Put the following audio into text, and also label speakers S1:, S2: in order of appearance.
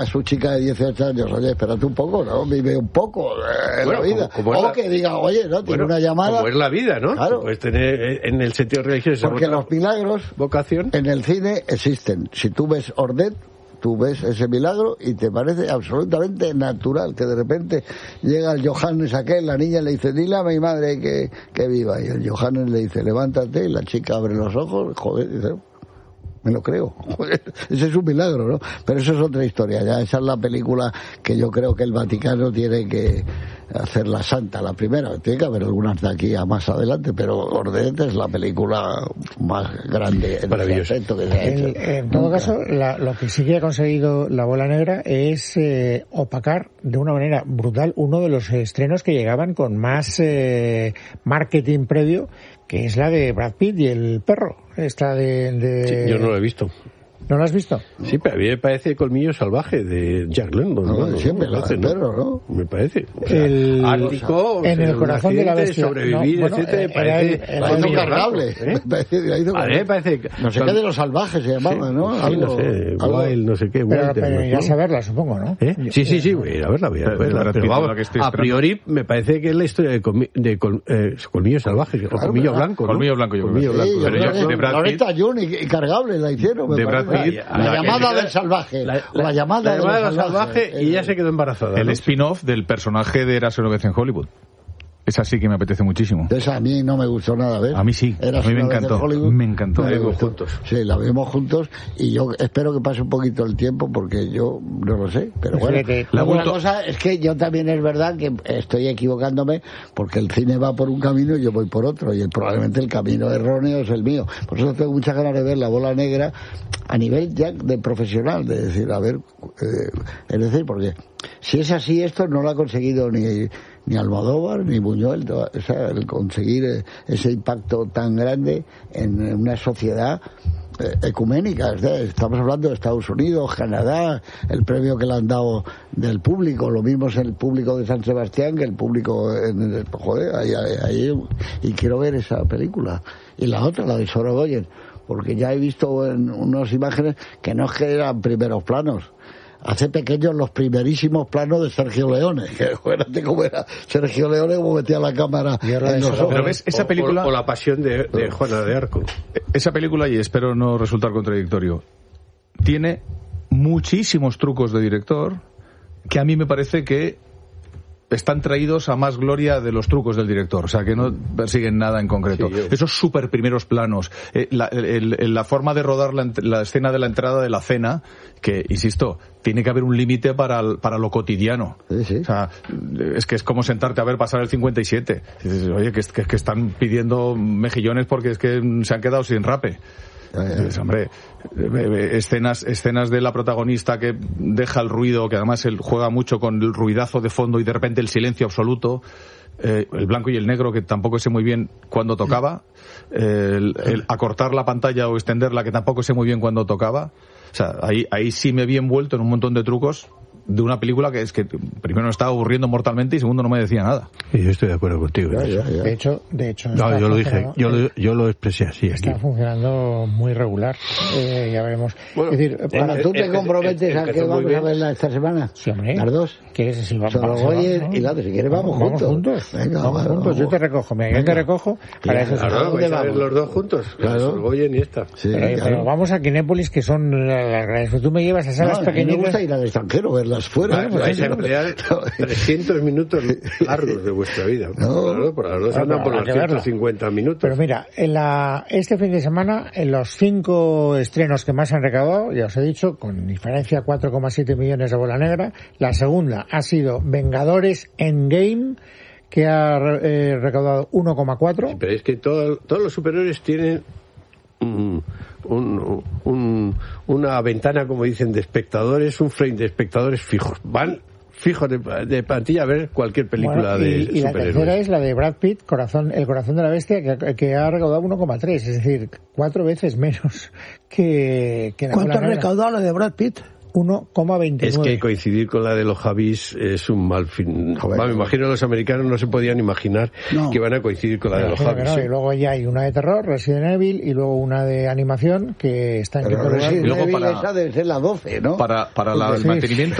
S1: a su chica de 18 años, oye, espérate un poco, ¿no? Vive un poco la vida. O que diga, oye, ¿no? Tiene una llamada.
S2: Como es la vida, ¿no?
S1: Claro.
S2: Puedes tener en el sentido religioso.
S1: Porque los milagros
S2: vocación
S1: en el cine existen. Si tú ves Ordet, tú ves ese milagro y te parece absolutamente natural que de repente llega el Johannes aquel, la niña le dice, dile a mi madre que viva, y el Johannes le dice, levántate, y la chica abre los ojos, joder, dice, me lo creo. Ese es un milagro, ¿no? Pero eso es otra historia, ya esa es la película que yo creo que el Vaticano tiene que hacer la santa, la primera. Tiene que haber algunas de aquí a más adelante, pero Ordet es la película más grande en ese aspecto que se ha hecho.
S3: En todo caso, lo que sí que ha conseguido La Bola Negra es opacar de una manera brutal uno de los estrenos que llegaban con más marketing previo, que es la de Brad Pitt y el perro. Esta de...
S2: Sí, yo no lo he visto.
S3: ¿No lo has visto?
S2: Sí, pero a mí me parece Colmillo Salvaje de Jack London.
S1: No, siempre la del perro, ¿no?
S2: Me parece. O
S3: sea,
S2: Ártico,
S3: en el corazón de la bestia.
S2: Sobrevivir, etcétera, me parece...
S1: La hizo cargable.
S2: A mí me parece...
S1: No sé qué de los salvajes se llamaba, ¿no?
S2: Sí, no sé, Wild, no sé qué.
S3: Pero irás a verla, supongo, ¿no?
S2: Sí, voy a ir a verla. Pero vamos, a priori me parece que es la historia de Colmillo Salvaje, o Colmillo Blanco, ¿no?
S4: Colmillo Blanco, yo creo.
S1: Pero ya de Brad Pitt... y cargable la hicieron, me parece. La llamada del salvaje. La llamada del salvaje
S2: y ya se quedó embarazada.
S4: El spin-off del personaje de Érase una vez en Hollywood. Esa sí que me apetece muchísimo.
S1: Esa a mí no me gustó nada, ¿ves?
S4: A mí sí, a mí me encantó. Me encantó.
S2: La vimos juntos.
S1: Sí, la vimos juntos y yo espero que pase un poquito el tiempo porque yo no lo sé. Pero bueno, una cosa es que yo también es verdad que estoy equivocándome porque el cine va por un camino y yo voy por otro y probablemente el camino erróneo es el mío. Por eso tengo muchas ganas de ver La Bola Negra a nivel ya de profesional, de decir, a ver, es decir, porque si es así esto no lo ha conseguido ni Almodóvar ni Buñuel, o sea, el conseguir ese impacto tan grande en una sociedad ecuménica. Estamos hablando de Estados Unidos, Canadá, el premio que le han dado del público, lo mismo es el público de San Sebastián que el público joder, ahí, y quiero ver esa película. Y la otra, la de Sorogoyen, porque ya he visto en unas imágenes que no es que eran primeros planos, hace pequeños los primerísimos planos de Sergio Leone, que acuérdate cómo era Sergio Leone, cómo metía la cámara en los ojos.
S4: Pero ves, esa película...
S2: O La Pasión de Juana de Arco.
S4: Esa película, y espero no resultar contradictorio, tiene muchísimos trucos de director que a mí me parece que están traídos a más gloria de los trucos del director, o sea, que no persiguen nada en concreto. Sí, esos súper primeros planos, la forma de rodar la escena de la entrada de la cena, que, insisto, tiene que haber un límite para lo cotidiano.
S1: Sí.
S4: O sea, es que es como sentarte a ver pasar el 57. Dices, oye, que están pidiendo mejillones porque es que se han quedado sin rape. Entonces, hombre, escenas de la protagonista que deja el ruido, que además él juega mucho con el ruidazo de fondo y de repente el silencio absoluto, el blanco y el negro que tampoco sé muy bien cuándo tocaba, el acortar la pantalla o extenderla que tampoco sé muy bien cuándo tocaba. O sea, ahí sí me vi envuelto en un montón de trucos de una película que es que primero me estaba aburriendo mortalmente y segundo no me decía nada.
S2: Y yo estoy de acuerdo contigo.
S1: Ya.
S3: De hecho
S2: no, yo lo dije, yo lo expresé así aquí.
S3: Está funcionando muy regular. Ya veremos.
S1: Bueno,
S3: es decir,
S1: ¿tú te comprometes a que vamos a verla esta semana?
S3: Sí, hombre.
S1: Las dos.
S3: ¿Quieres si vamos
S1: Sorogoyen y la otra? Si quieres vamos juntos.
S3: Venga, vamos juntos. Yo te recojo. Yo te recojo. Para eso.
S2: Claro, vais a ver los dos juntos.
S1: Claro.
S2: Sorogoyen y esta.
S1: Sí,
S3: pero vamos a Kinépolis, que son las grandes. Tú me llevas a salas pequeñitas.
S1: Me gusta ir al extranjero, verlas fuera.
S2: Vais a emplear 300 minutos largos de vuestra vida. Claro, por las dos andan por los 150 minutos.
S3: Pero mira, este fin de semana, en los 5 estrenos que más han recaudado, ya os he dicho, con diferencia 4,7 millones de Bola Negra, la segunda ha sido Vengadores Endgame, que ha recaudado 1,4.
S2: Sí, pero es que todos los superhéroes tienen una ventana, como dicen, de espectadores, un frame de espectadores fijos. Van fijos de plantilla a ver cualquier película de superhéroes.
S3: Y la tercera es la de Brad Pitt, El corazón de la bestia, que ha recaudado 1,3, es decir, 4 veces menos que la
S5: ¿Cuánto ha recaudado la de Brad Pitt?
S3: 1,29.
S2: Es que coincidir con la de los Javis es un mal fin. Me imagino los americanos no se podían imaginar que van a coincidir con la de los Javis.
S3: Y luego ya hay una de terror, Resident Evil, y luego una de animación que está en quinto lugar.
S1: Resident Evil esa debe ser la 12, ¿no?
S4: Para el mantenimiento